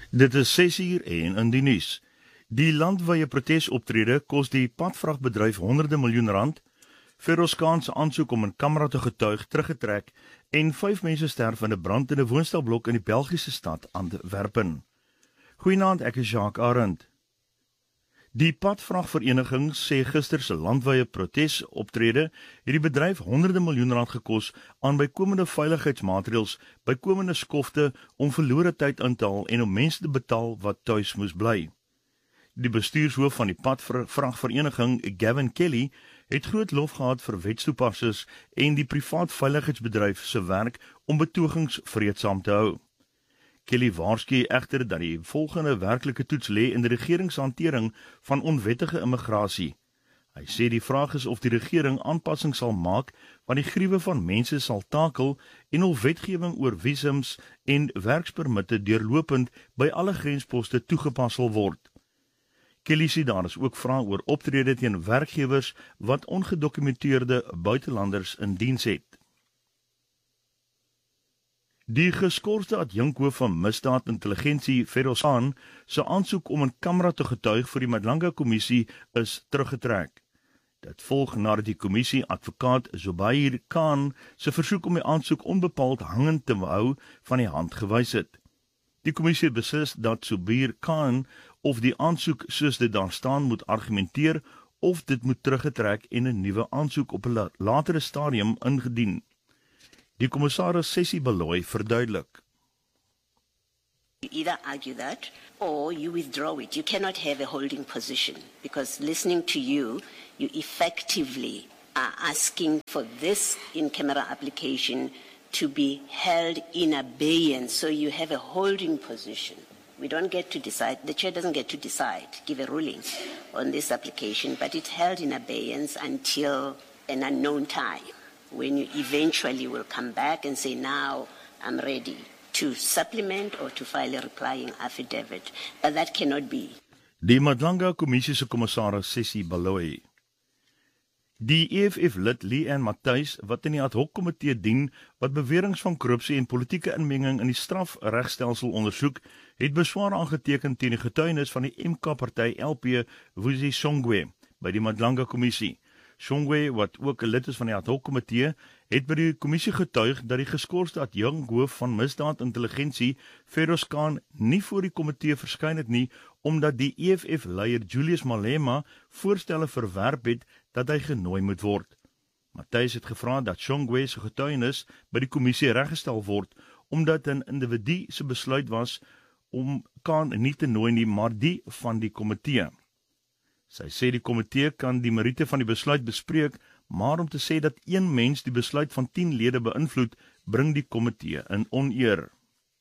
Dit is 6:00 en in die nuus. Die landwyse protesoptrede kos die padvragbedryf honderde miljoen rand. Ferroscan se aansoek om 'n kamera te getuig teruggetrek en 5 mense sterf in 'n brand in 'n woonstelblok in die Belgiese stad Antwerpen. Goeienaand, ek is Jacques Arend. Die padvragvereniging sê gister se landwyse protesoptrede het die bedryf honderde miljoen rand gekos aan bykomende veiligheidsmaatreëls, bykomende skofte om verlore tyd in te haal en om mense te betaal wat tuis moes bly. Die bestuurshoof van die padvragvereniging, Gavin Kelly, het groot lof gehad vir wetstoepassers en die privaat veiligheidsbedryf se werk om betogings vreedsaam te hou. Kelly waarsku egter dat die volgende werklike toets lê in die regering se hantering van onwettige immigrasie. Hy sê die vraag is of die regering aanpassings sal maak wat die gruwe van mense sal takel en of wetgewing oor visums en werkspermitte deurlopend by alle grensposte toegepas sal word. Kelly sê daar is ook vrae oor optrede teen werkgewers wat ongedokumenteerde buitelanders in diens het. Die geskorste adjunkhoof van misdaadintelligensie, Ferroscan, se aansoek om 'n kamera te getuig vir die Madlanga kommissie is teruggetrek. Dit volg nadat die kommissie advokaat Zubair Khan se versoek om die aansoek onbepaald hangend te hou van die hand gewys het. Die kommissie beslis dat Zubair Khan of die aansoek soos dit daar staan moet argumenteer of dit moet teruggetrek en 'n nuwe aansoek op 'n latere stadium ingedien. Die commissaris Sessie Baloyi verduidelik. You either argue that or you withdraw it. You cannot have a holding position because listening to you, you effectively are asking for this in-camera application to be held in abeyance. So you have a holding position. We don't get to decide, the chair doesn't get to decide, give a ruling on this application, but it's held in abeyance until an unknown time, when you eventually will come back and say, now I'm ready to supplement or to file a replying affidavit. But that cannot be. Die Madlanga kommissie se commissaris Sessie Baloyi. Die EFF-lid Leanne Matthys, wat in die ad hoc komitee dien wat beweringe van korrupsie en politieke inmenging in die strafregstelsel ondersoek, het beswaar aangeteken teen die getuienis van die MK-party LP Vusi Shongwe by die Madlanga kommissie. Shongwe, wat ook 'n lid is van die ad hoc komitee, het by die kommissie getuig dat die geskorste adjunkhoof van misdaadintelligensie, Ferroscan, nie voor die komitee verskyn het nie, omdat die EFF-leier Julius Malema voorstelle verwerp het dat hy genooi moet word. Matthys het gevra dat Shongwe se getuienis by die kommissie reggestel word, omdat 'n individu se besluit was om Khan nie te nooi nie, maar die van die komitee. Sy sê die komitee kan die meriete van die besluit bespreek, maar om te sê dat een mens die besluit van 10 lede beïnvloed, bring die komitee in oneer.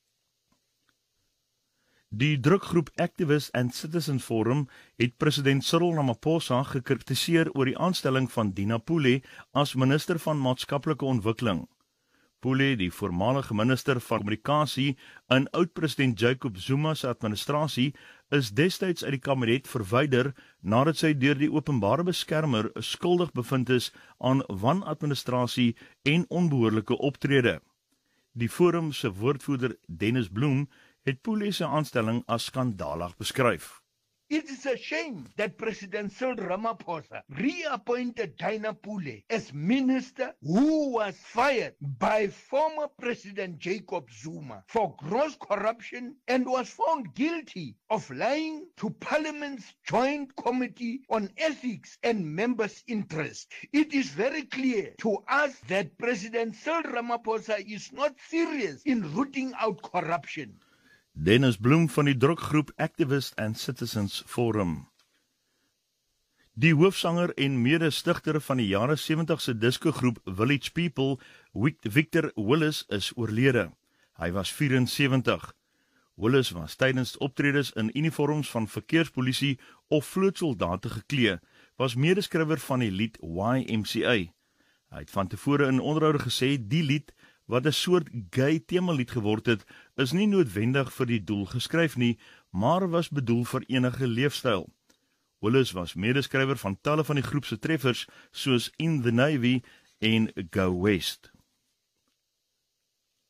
Die drukgroep Activist and Citizens Forum het president Cyril Ramaphosa gekritiseer oor die aanstelling van Dina Pule as minister van maatskaplike ontwikkeling. Pule, die voormalige minister van kommunikasie in oud-president Jacob Zuma se administrasie, is destyds uit die kabinet verwyder nadat sy deur die openbare beskermer skuldig bevind is aan wanadministrasie en onbehoorlike optrede. Die forum se woordvoerder Dennis Bloem het Pule se aanstelling as skandalig beskryf. It is a shame that President Cyril Ramaphosa reappointed Dina Pule as minister who was fired by former President Jacob Zuma for gross corruption and was found guilty of lying to Parliament's Joint Committee on Ethics and Members' Interest. It is very clear to us that President Cyril Ramaphosa is not serious in rooting out corruption. Dennis Bloem van die drukgroep Activist and Citizens Forum. Die hoofsanger en mede-stigter van die jare 70 se diskogroep Village People, Victor Willis, is oorlede. Hy was 74. Willis was tydens optredes in uniforms van verkeerspolisie of vlootsoldate geklee, was medeskrywer van die lied YMCA. Hy het van tevore in onderhoude gesê die lied, wat 'n soort gay temalied geword het, is nie noodwendig vir die doel geskryf nie, maar was bedoel vir enige leefstyl. Willis was medeskrywer van talle van die groep se treffers, soos In the Navy en Go West.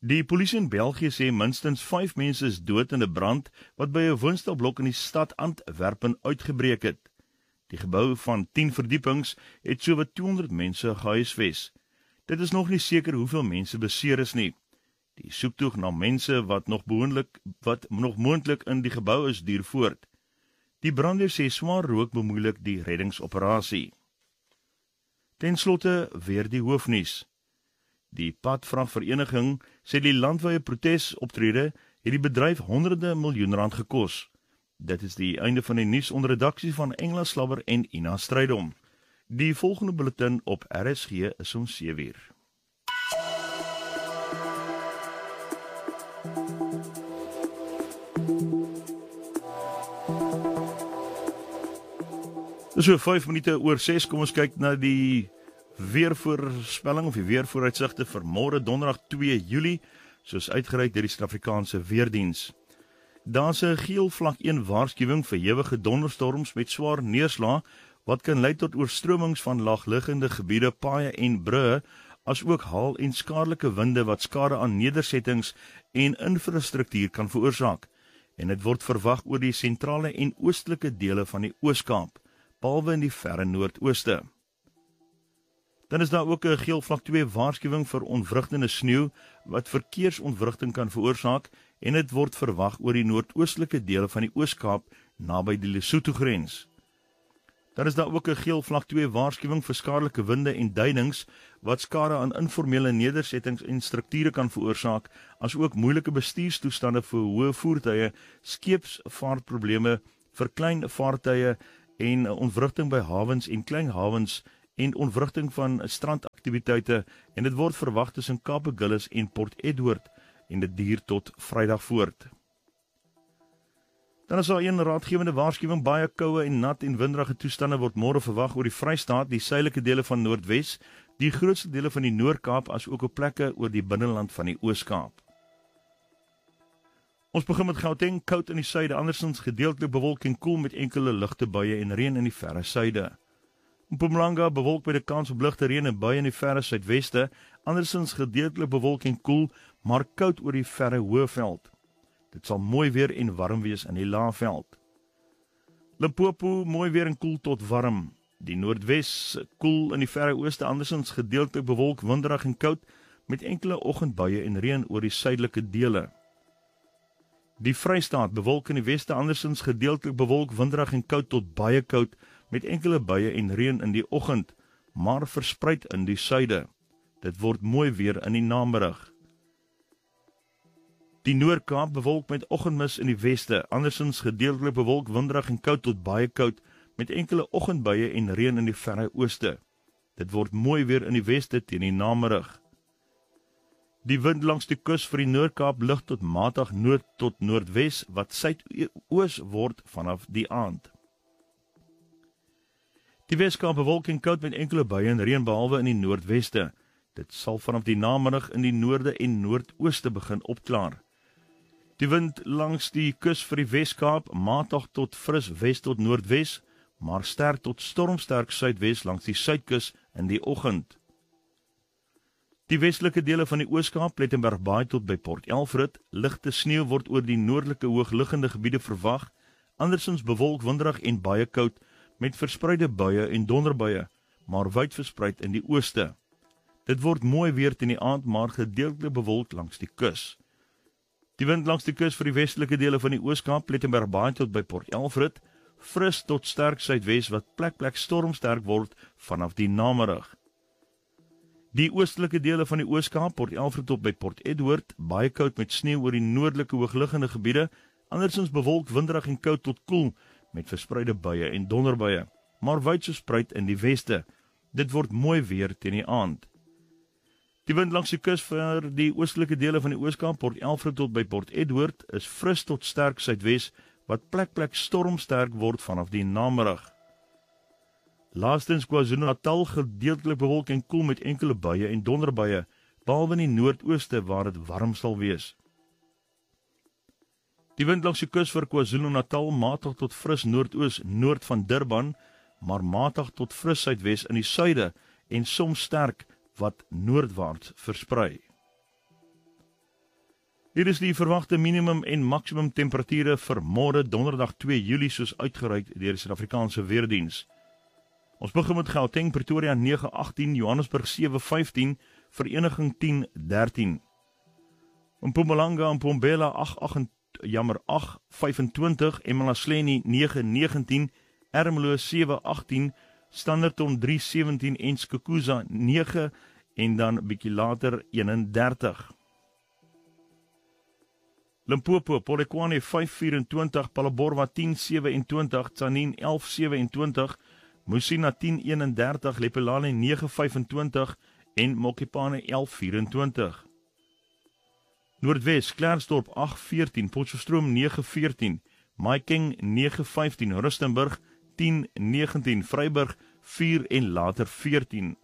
Die polisie in België sê minstens 5 mense is dood in 'n brand wat by 'n woonstelblok in die stad Antwerpen uitgebreek het. Die gebou van 10 verdiepings het sowat 200 mense gehuisves. Dit is nog nie seker hoeveel mense beseer is nie. Die soektocht na mense wat nog moontlik in die gebou is duur voort. Die brandweer sê swaar rook bemoeilik die reddingsoperasie. Ten slotte weer die hoofnuus. Die padvragvereniging sê die landwyse protesoptrede het die bedryf honderde miljoen rand gekos. Dit is die einde van die nuus onder redaksie van Engela Slabber en Ina Strydom. Die volgende bulletin op RSG is om 7:00. So 5 minute oor 6, kom ons kyk na die weervoorspelling of die weervooruitsigte vir môre donderdag 2 Julie, soos uitgereik deur die Suid-Afrikaanse Weerdiens. Daar's 'n geel vlak 1 waarskuwing vir ewige donderstorms met swaar neerslae wat kan lei tot oorstromings van laagliggende gebiede, paaie en brûe, asook haal en skadelike winde wat skade aan nedersettings en infrastruktuur kan veroorsaak. En dit word verwag oor die sentrale en oostelike dele van die Oos-Kaap, behalwe in die verre noordooste. Dan is daar ook 'n geel vlak 2 waarskuwing vir ontwrigtende sneeu wat verkeersontwrigting kan veroorsaak en dit word verwag oor die noordoostelike dele van die Oos-Kaap naby die Lesotho-grens. Dan is daar ook 'n geel vlak 2 waarskuwing vir skadelike winde en duinings wat skade aan informele nedersettings en strukture kan veroorsaak, asook moeilike bestuurstoestande vir hoë voertuie, skeepsvaartprobleme vir klein vaartuie en ontwrigting by hawens en klein hawens en ontwrigting van strandaktiwiteite, en dit word verwag tussen Kaap Agulhas en Port Edward en dit duur tot Vrydag voort. Dan is daar 'n raadgewende waarskuwing, baie koue en nat en winderige toestande word môre verwag oor die Vrystaat, die suidelike dele van Noordwes, die grootste dele van die Noord-Kaap as ook op plekke oor die binneland van die Oos-Kaap. Ons begin met Gauteng, koud in die suide, andersins gedeeltelik bewolk en koel met enkele ligte buie en reën in die verre suide. Mpumalanga bewolk met 'n kans op ligte reën en buie in die verre suidweste, andersins gedeeltelik bewolk en koel, maar koud oor die verre Hoëveld. Dit sal mooi weer en warm wees in die Laagveld. Limpopo mooi weer en koel tot warm. Die Noordwes koel in die verre ooste, andersins gedeeltelik bewolk, winderig en koud met enkele oggendbuie en reën oor die suidelike dele. Die Vrystaat bewolk in die weste, andersins gedeeltelik bewolk, winderig en koud tot baie koud met enkele buie en reën in die oggend, maar verspreid in die suide. Dit word mooi weer in die namiddag. Die Noord-Kaap bewolk met oggendmis in die weste, andersins gedeeltelik bewolk, winderig en koud tot baie koud met enkele oggendbuie en reën in die verre ooste. Dit word mooi weer in die weste teen die namiddag. Die wind langs die kus vir die Noord-Kaap lig tot matig noord tot noordwes wat suidoos word vanaf die aand. Die Wes-Kaap bewolk en koud met enkele buie en reën behalwe in die noordweste. Dit sal vanaf die namiddag in die noorde en noordooste begin opklaar. Die wind langs die kus vir die Wes-Kaap matig tot fris wes tot noordwes, maar sterk tot stormsterk suidwes langs die suidkus in die oggend. Die westelike dele van die Oos-Kaap, Plettenberg Baai tot by Port Elfrid, ligte sneeu word oor die noordelike hoogliggende gebiede verwag, andersins bewolk, winderig en baie koud met verspreide buie en donderbuie, maar wyd verspreid in die ooste. Dit word mooi weer teen die aand, maar gedeeltelik bewolk langs die kus. Die wind langs die kus vir die westelike dele van die Oos-Kaap, Plettenberg Baai tot by Port Elfrid, fris tot sterk suidwes wat plek stormsterk word vanaf die namiddag. Die oostelike dele van die Oos-Kaap, Port Elfrid tot by Port Edward, baie koud met sneeu oor die noordelike hoogliggende gebiede, andersins bewolk, winderig en koud tot koel met verspreide buie en donderbuie, maar wyd verspreid in die weste. Dit word mooi weer teen die aand. Die wind langs die kus vir die oostelike dele van die Oos-Kaap, Port Elfrid tot by Port Edward, is fris tot sterk suidwes wat plek stormsterk word vanaf die namiddag. Laastens KwaZulu-Natal gedeeltelik bewolk en koel met enkele buie en donderbuie, behalwe in die noordooste waar dit warm sal wees. Die wind langs die kus vir KwaZulu-Natal matig tot fris noordoos noord van Durban, maar matig tot fris suidwes in die suide en soms sterk wat noordwaarts versprei. Hier is die verwagte minimum en maksimum temperature vir môre donderdag 2 Julie soos uitgereik deur die Suid-Afrikaanse Weerdiens. Ons begin met Gauteng, Pretoria 9:18, Johannesburg 7:15, Vereniging 10:13. Mpumalanga en Mbombela 8:25, Emalahleni 9:19, Ermelo 7:18, Standerton 3:17 en Skukuza 9 en dan bietjie later 31. Limpopo, Polokwane 5:24, Phalaborwa 10:27, Tzaneen 11:27, Musina 10:31, Lepelale 9:25 en Mokopane 11:24. Noordwes, Klerksdorp 8:14, Potchefstroom 9:14, Mahikeng 9:15, Rustenburg 10:19, Vryburg 4 en later 14.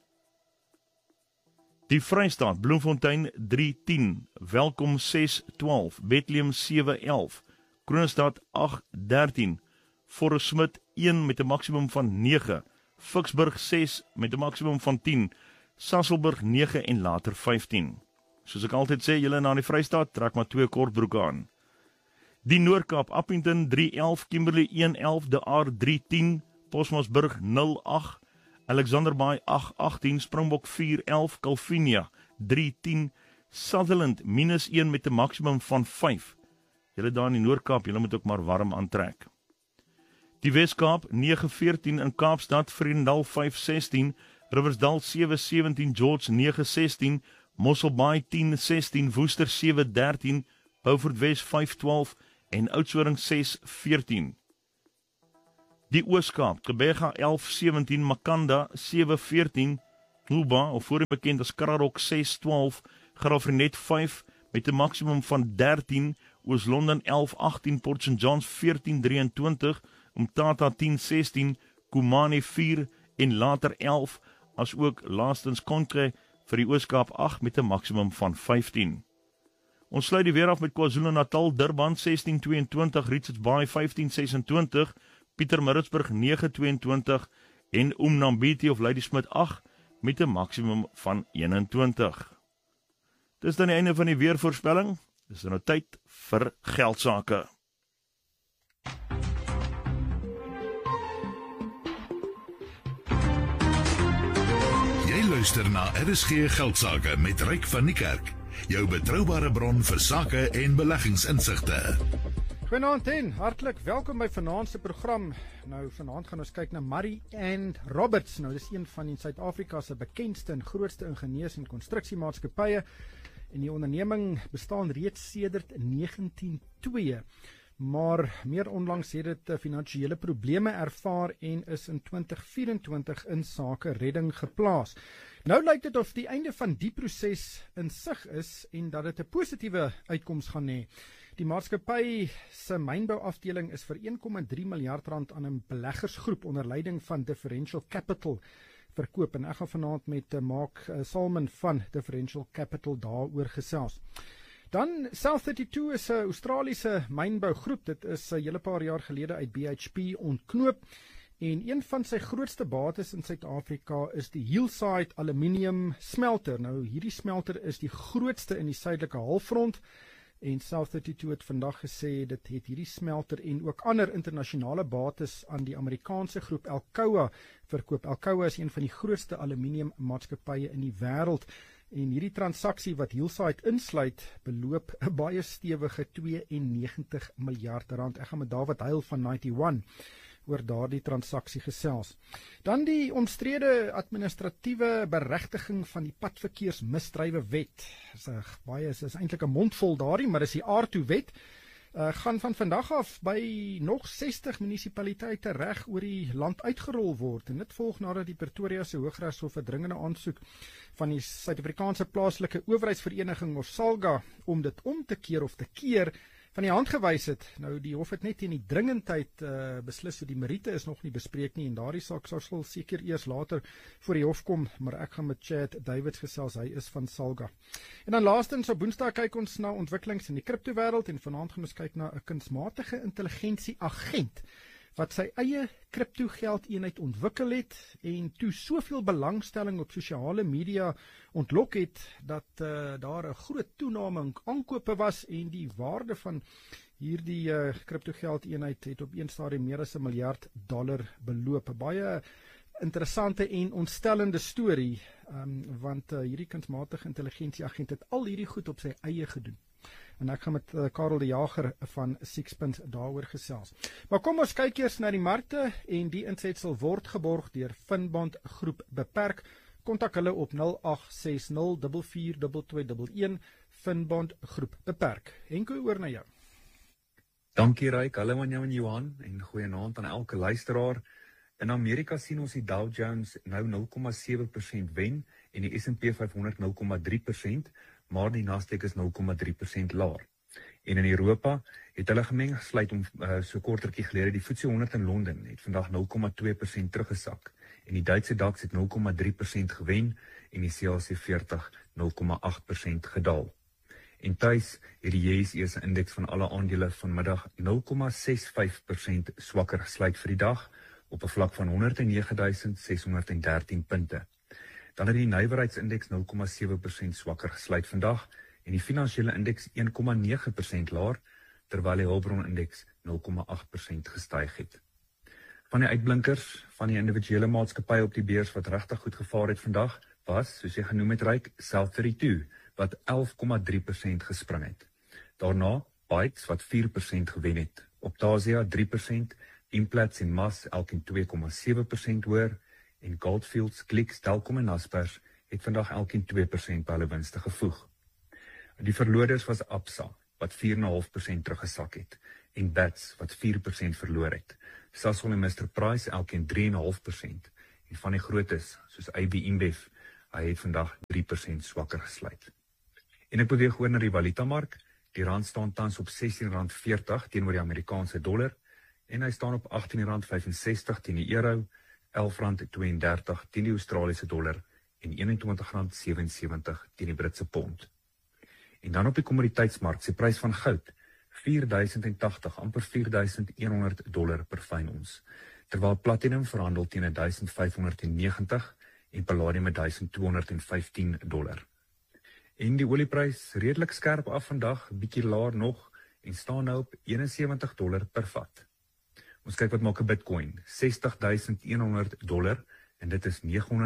Die Vrystaat, Bloemfontein 3:10, Welkom 6:12, Bethlehem 7:11, Kroonstad 8:13, Forest Smith 1 met 'n maksimum van 9, Ficksburg 6 met 'n maksimum van 10, Sasolburg 9 en later 15. Soos ek altyd sê, julle na die Vrystaat, trek maar 2 kortbroeke aan. Die Noord-Kaap, Appington 3:11, Kimberley 1:11, De Aar 3:10, Posmasburg 0:8, Alexander Bay 8:18, Springbok 4:11, Calvinia 3:10, Sutherland -1 met 'n maksimum van 5. Julle daar in die Noord-Kaap, julle moet ook maar warm aantrek. Die Wes-Kaap 9:14 in Kaapstad, Vredendal 5:16, Riversdal 7:17, George 9:16, Mossel Bay 10:16, Woester 7:13, Beaufort Wes 5:12 en Oudtshoorn 6:14. Die Oos-Kaap, Gqeberha 11:17, Makanda 7:14, Huba, of voorheen bekend as Kararok 6:12, Graafrenet 5 met 'n maksimum van 13, Oos-London 11:18, Port St Johns 14:23, Umtata 10:16, Kumani 4 en later 11, as ook laastens Konke vir die Oos-Kaap 8 met 'n maksimum van 15. Ons sluit die weer af met KwaZulu-Natal, Durban 16:22, Richards Bay 15:26, Pietermaritzburg 9:22 en Umnambiti of Ladysmith 8 met 'n maksimum van 21. Dis dan die einde van die weervoorspelling. Dis nou tyd vir geldsaake. Jy luister na RSG Geldsaake met Ryk van die Kerk, jou betroubare bron vir sake en beleggingsinsigte. Goeienaand en hartlik welkom by vanaand se program. Nou vanaand gaan ons kyk na Murray and Roberts. Nou dis een van die Suid-Afrika se bekendste en grootste ingenieurs- en konstruksiemaatskappye en die onderneming bestaan reeds sedert 1902. Maar meer onlangs het dit finansiële probleme ervaar en is in 2024 in sake redding geplaas. Nou lyk dit of die einde van die proses in sig is en dat dit 'n positiewe uitkoms gaan hê. Die maatskappy se mynbouafdeling is vir 1,3 miljard rand aan 'n beleggersgroep onder leiding van Differential Capital verkoop en ek gaan vanaand met Mark Salman van Differential Capital daaroor gesels. Dan South32 is 'n Australiese mynbougroep. Dit is 'n hele paar jaar gelede uit BHP ontknoop en een van sy grootste bates in Suid-Afrika is die Hillside Aluminium smelter. Nou hierdie smelter is die grootste in die suidelike halfrond. En South32 het vandag gesê dit het hierdie smelter en ook ander internasionale bates aan die Amerikaanse groep Alcoa verkoop. Alcoa is een van die grootste aluminium maatskappye in die wêreld. En hierdie transaksie wat Hillside insluit, beloop 'n baie stewige 92 miljard rand. Ek gaan met David Heil van 91 oor daardie transaksie gesels. Dan die omstrede administratiewe beregtiging van die padverkeersmisdrywe wet. Is eintlik 'n mondvol daardie, maar dis die AARTO-wet. Gaan van vandag af by nog 60 munisipaliteite reg oor die land uitgerol word. En dit volg nadat die Pretoria se Hooggeregshof 'n dringende aansoek van die Suid-Afrikaanse plaaslike owerheidsvereniging of SALGA om dit om te keer of te keer van die hand gewys het. Nou die hof het net in die dringendheid beslis, so die meriete is nog nie bespreek nie en daardie saak sal seker eers later voor die hof kom, maar ek gaan met Chad Davids gesels, hy is van SALGA. En dan laastens op Woensdag kyk ons na ontwikkelings in die kriptowêreld en vanaand gaan ons kyk na 'n kunsmatige intelligensie agent wat sy eie kriptogeld-eenheid ontwikkel het en toe soveel belangstelling op sosiale media ontlok het dat daar 'n groot toename in aankope was en die waarde van hierdie kriptogeld-eenheid het op een stadium meer as $1 miljard beloop. Baie interessante en ontstellende storie, want hierdie kunsmatige intelligensieagent het al hierdie goed op sy eie gedoen. En ek gaan met Karel de Jager van Sixpence daaroor gesels. Maar kom ons kyk eers na die markte en die inset sal word geborg deur Finbond Groep Beperk. Kontak hulle op 0860442211 Finbond Groep Beperk. Henko, oor na jou. Dankie Ryk, hallo aan jou en Johan en goeienaand aan elke luisteraar. In Amerika sien ons die Dow Jones nou 0,7% wen en die S&P 500 0,3%, maar die Nasdaq is 0,3% laer. En in Europa het hulle gemeng gesluit om so kortertjie gelede. Die FTSE 100 in Londen het vandag 0,2% teruggesak en die Duitse DAX het 0,3% gewen en die CAC 40 0,8% gedaal. En tuis het die JSE se indeks van alle aandele vanmiddag 0,65% swakker gesluit vir die dag op 'n vlak van 109.613 punte. Dan het die nywerheidsindeks 0,7% swakker gesluit vandag en die finansiële indeks 1,9% laer, terwyl die hulpbronindeks 0,8% gestyg het. Van die uitblinkers van die individuele maatskappye op die beurs wat regtig goed gevaar het vandag was, soos jy genoem het Ryk, South32 wat 11,3% gespring het. Daarna Bytes wat 4% gewen het, Optasia 3%, Implats en Mas elkeen 2,7% hoër en Goldfields, Clicks, Telkom en Naspers het vandag elkeen 2% by hulle winste gevoeg. Die verloders was Absa wat 4,5% teruggesak het en Bats wat 4% verloor het. Sasol en Mr Price elkeen 3,5% en van die grootes soos AB InBev, hy het vandag 3% swakker gesluit. En ek beweeg oor na die valutamark. Die rand staan tans op R16.40 teenoor die Amerikaanse dollar en hy staan op R18.65 teen die euro, R11.32 teen die Australiese dollar en R21.77 teen die Britse pond. En dan op die kommoditeitsmark, se prys van goud $4,080, amper $4,100 per fyn ons, terwyl platinum verhandel teen $1,590 en palladium $1,215. En die olieprys redelik skerp af vandag, bietjie laer nog en staan nou op $71 per vat. Ons kyk wat maak 'n Bitcoin, $60,100 en dit is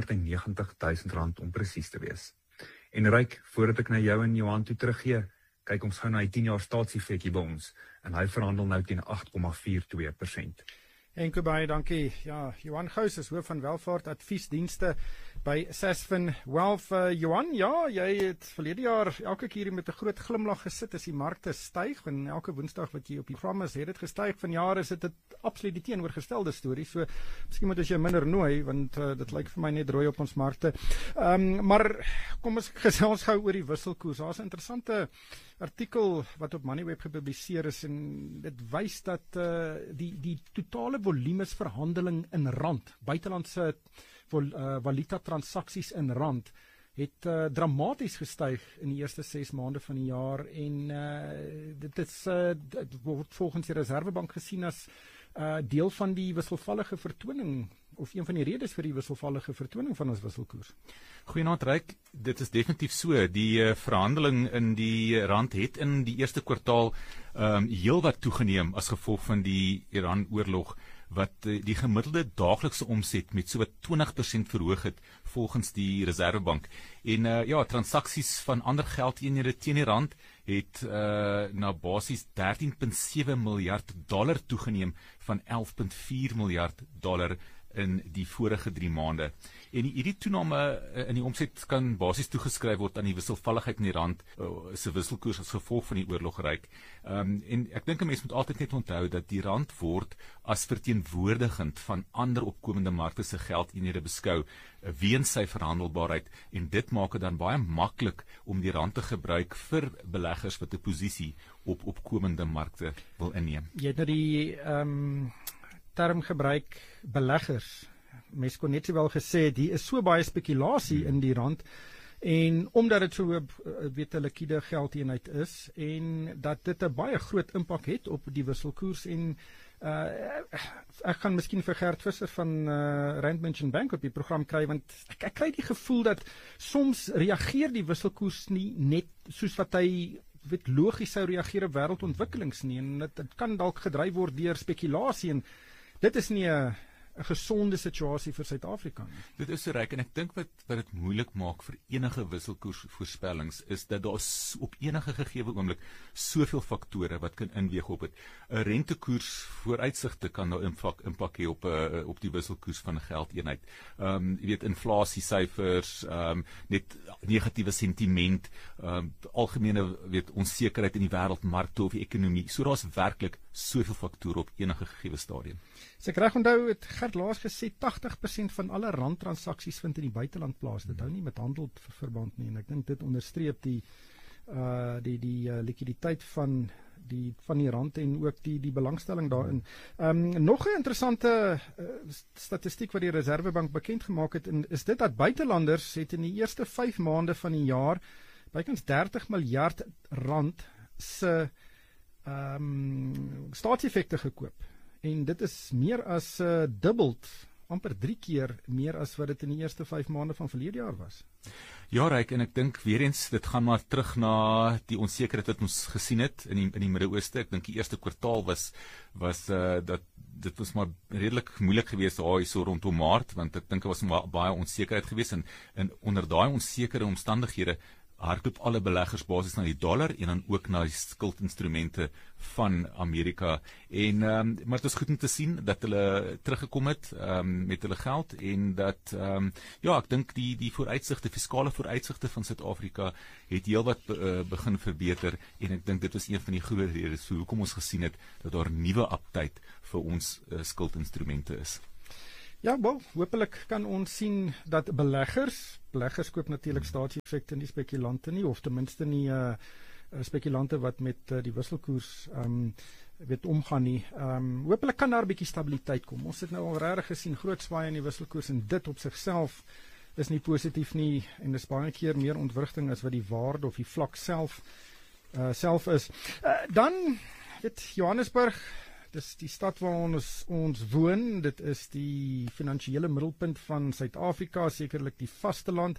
R990,000 om presies te wees. En Ryk, voordat ek na jou en Johan toe teruggee, kyk ons gou na die 10-jaar staatsiefekkie by ons en hy verhandel nou teen 8,42%. Henko, baie dankie. Ja, Johan Gous is hoof van welvaart adviesdienste by Sasfin Wealth. Johan, ja, jy het verlede jaar elke keer met 'n groot glimlag gesit as die markte styg en elke Woensdag wat jy op die program is, het dit gestyg. Vanjaar is dit absoluut die teenoorgestelde storie. So miskien moet ons jou minder nooi want dit lyk vir my net rooi op ons markte. Maar kom ons gesels gou oor die wisselkoers. Daar's 'n interessante artikel wat op Moneyweb gepubliseer is en dit wys dat die totale volumes verhandeling in rand, buitelandse valuta transaksies in rand, het dramaties gestyg in die eerste 6 maande van die jaar en dit word volgens die Reservebank gesien as deel van die wisselvallige vertoning of een van die redes vir die wisselvallige vertoning van ons wisselkoers. Goeienaand Ryk, dit is definitief so. Die verhandeling in die rand het in die eerste kwartaal heelwat toegeneem as gevolg van die Iran-oorlog, wat die gemiddelde daaglikse omset met so wat 20% verhoog het volgens die Reservebank. En transaksies van ander geldeenhede teen die rand het na basies $13.7 miljard toegeneem van $11.4 miljard in die vorige 3 maande. En hierdie toename in die omset kan basies toegeskryf word aan die wisselvalligheid in die rand se wisselkoers as gevolg van die oorlog Ryk. En ek dink 'n mens moet altyd net onthou dat die rand word as verteenwoordigend van ander opkomende markte se geldeenhede beskou weens sy verhandelbaarheid en dit maak dit dan baie maklik om die rand te gebruik vir beleggers wat 'n posisie op opkomende markte wil inneem. Jy het nou die term gebruik beleggers. Mens kon net sowel gesê die is so baie spekulasie in die rand En omdat dit so 'n liquide geldeenheid is en dat dit 'n baie groot impak het op die wisselkoers en ek gaan miskien vir Gert Visser van Rand Mention Bank op die program kry, want ek kry die gevoel dat soms reageer die wisselkoers nie net soos wat hy logies sou reageer op wêreldontwikkelings nie, en dit kan dalk gedryf word deur spekulasie, en dit is nie 'n gesonde situasie vir Suid-Afrika nie. Dit is so reg, en ek dink wat dit moeilik maak vir enige wisselkoersvoorspellings is dat daar op enige gegeewe oomblik soveel faktore wat kan inweeg op dit. 'n Rentekoers vooruitsigte kan nou impak hê op die wisselkoers van 'n geldeenheid. Jy weet, inflasiesyfers, net negatiewe sentiment, algemene onsekerheid in die wêreldmarkte of die ekonomie. So daar's werklik soveel faktore op enige gegeewe stadium. As ek reg onthou, het Gert laas gesê 80% van alle randtransaksies vind in die buiteland plaas. Dit hou nie met handelverband nie, en ek dink dit onderstreep die likwiditeit van die rand en ook die belangstelling daarin. Nog 'n interessante statistiek wat die Reserwebank bekend gemaak het, is dit dat buitelanders het in die eerste 5 maande van die jaar bykans 30 miljard rand se staatseffekte gekoop. En dit is meer as dubbeld, amper 3 keer meer as wat dit in die eerste 5 maande van verlede jaar was. Ja, Ryk, en ek dink weer eens, dit gaan maar terug na die onsekerheid wat ons gesien het in die Midde-Ooste. Ek dink die eerste kwartaal was dit was maar redelik moeilik geweest daar so rondom Maart, want ek dink daar was baie onsekerheid geweest, en onder daai onsekere omstandighede hardloop alle beleggers basies na die dollar en dan ook na die skuldinstrumente van Amerika. Maar dit is goed om te sien dat hulle teruggekom het met hulle geld, en dat ek dink die vooruitsigte, fiskale vooruitsigte van Suid-Afrika het heelwat begin verbeter, en ek dink dit was een van die groot redes vir hoekom ons gesien het dat daar nuwe aptyd vir ons skuldinstrumente is. Ja, wel, hopelik kan ons sien dat beleggers koop natuurlik staatseffekte in die spekulante nie, of ten minste nie spekulante wat met die wisselkoers omgaan nie. Hopelik kan daar 'n bietjie stabiliteit kom. Ons het nou al regtig gesien groot swaaie in die wisselkoers, en dit op sigself is nie positief nie, en dis baie keer meer ontwrigting as wat die waarde of die vlak self is. Dan Johannesburg, dis die stad waar ons woon, dit is die finansiële middelpunt van Suid-Afrika, sekerlik die vasteland,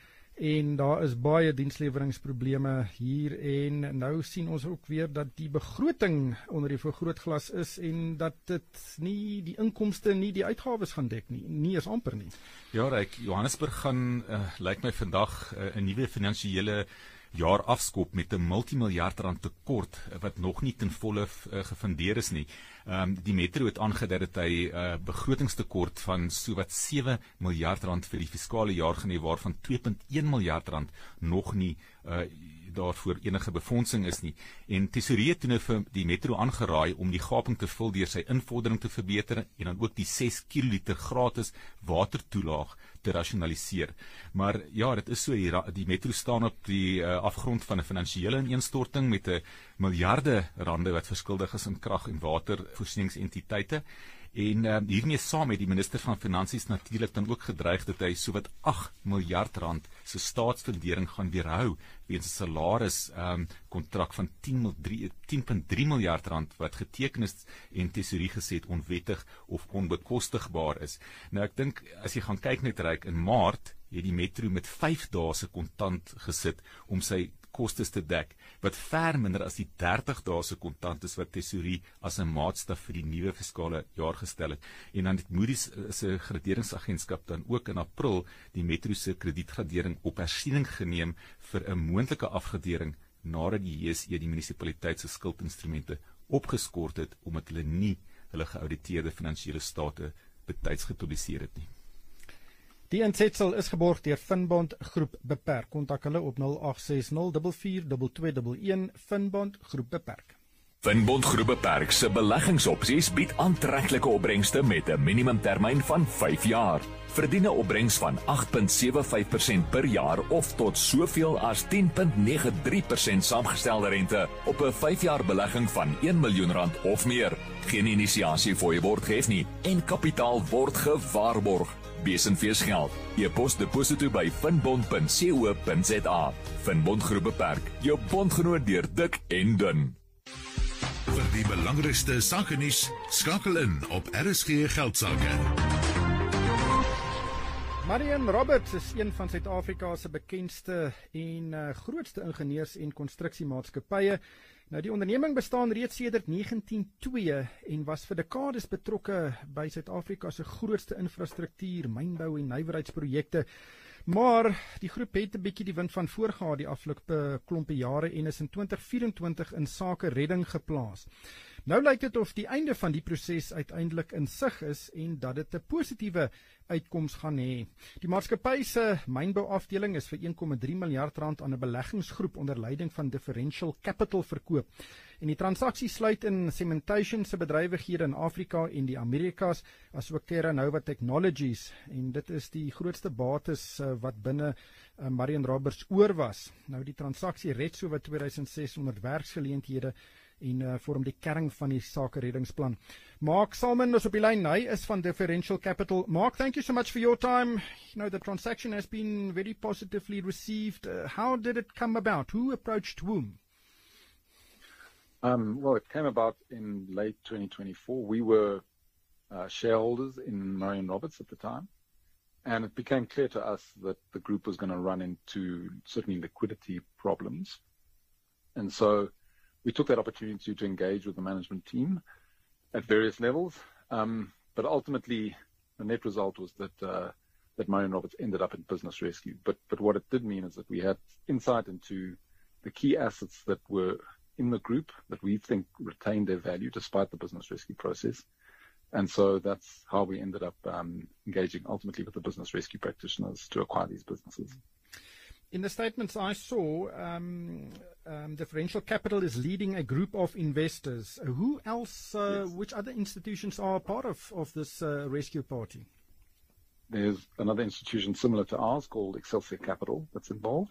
en daar is baie diensleweringsprobleme hier, en nou sien ons ook weer dat die begroting onder die vergrootglas is, en dat dit nie die inkomste nie die uitgawes gaan dek nie is amper nie. Ja, Ryk, Johannesburg gaan lyk my vandag 'n nuwe finansiële jaar afskop met 'n multimiljard rand tekort wat nog nie ten volle gefundeer is nie. Die Metro het aangedui dat hy begrotingstekort van sowat 7 miljard rand vir die fiskale jaar gaan hê, waarvan 2.1 miljard rand nog nie daarvoor enige befondsing is nie. En Tesourier het toe nou vir die Metro aangeraai om die gaping te vul deur sy invordering te verbeter, en dan ook die 6 kiloliter gratis watertoelaag te rasionaliseer. Maar ja, dit is so, die Metro staan op die afgrond van 'n finansiële ineenstorting met 'n miljarde rande wat verskuldig is in krag- en watervoorsieningsentiteite. En hiermee saam het die minister van Finansies natuurlik dan ook gedreig dat hy sowat 8 miljard rand se staatsfundering gaan weerhou weens 'n salaris kontrak van 10.3 miljard rand wat geteken is en Tesourier gesê het onwettig of onbekostigbaar is. Nou ek dink as jy gaan kyk net Ryk, in Maart het die Metro met 5 dae se kontant gesit om sy kostes te dek, wat ver minder as die 30 dae se kontant is wat Tesourier as 'n maatstaf vir die nuwe fiskale jaar gestel het. En dan het Moody's se graderingsagentskap dan ook in April die Metro se kredietgradering op hersiening geneem vir 'n moontlike afgradering nadat die JSE die munisipaliteit se skuldinstrumente opgeskort het omdat hulle nie hulle geauditeerde finansiële state betyds gepubliseer het nie. Die insetsel is geborg deur Finbond Groep Beperk. Kontak hulle op 0860 442211 Finbond Groep Beperk. Finbond Groep Beperk se beleggingsopsies bied aantreklike opbrengste met 'n minimumtermyn van 5 jaar. Verdien 'n opbrengs van 8.75% per jaar of tot soveel as 10.93% saamgestelde rente op 'n 5-jaar belegging van R1 miljoen of meer. Geen inisiasie fooie word gehef nie en kapitaal word gewaarborg. Besenfees geld. E-pos deposito by finbond.co.za. Finbond Groep Beperk. Jou bondgenoot deur dik en dun. Vir die belangrikste sakenuus, skakel in op RSG Geldsaake. Marion Roberts is een van Suid-Afrika se bekendste en grootste ingenieurs- en konstruksiemaatskappye. Nou, die onderneming bestaan reeds sedert 1902 en was vir dekades betrokke by Suid-Afrika se grootste infrastruktuur, mynbou en nywerheidsprojekte. Maar die groep het 'n bietjie die wind van voor gehad die afgelope klompe jare en is in 2024 in sake redding geplaas. Nou lyk dit of die einde van die proses uiteindelik in sig is en dat dit 'n positiewe uitkoms gaan hê. Die maatskappy se mynbouafdeling is vir R1,3 miljard aan 'n beleggingsgroep onder leiding van Differential Capital verkoop. En die transaksie sluit in cementation se bedrywighede in Afrika en die Amerikas, asook Terra Nova Technologies, en dit is die grootste bates wat binne Marion Roberts oor was. Nou, die transaksie red sowat 2600 werksgeleenthede en vorm die kern van die sakereddingsplan. Mark Salman is op die lyn. Hy is van Differential Capital. Mark, thank you so much for your time. You know, the transaction has been very positively received. How did it come about? Who approached whom? Well, it came about in late 2024. We were shareholders in Marion Roberts at the time, and it became clear to us that the group was going to run into certainly liquidity problems. And so we took that opportunity to engage with the management team at various levels. But ultimately, the net result was that Marion Roberts ended up in business rescue. But what it did mean is that we had insight into the key assets that were in the group that we think retained their value despite the business rescue process. And so that's how we ended up engaging ultimately with the business rescue practitioners to acquire these businesses. In the statements I saw, Differential Capital is leading a group of investors. Who else, yes, which other institutions are part of this rescue party? There's another institution similar to ours called Excelsior Capital that's involved.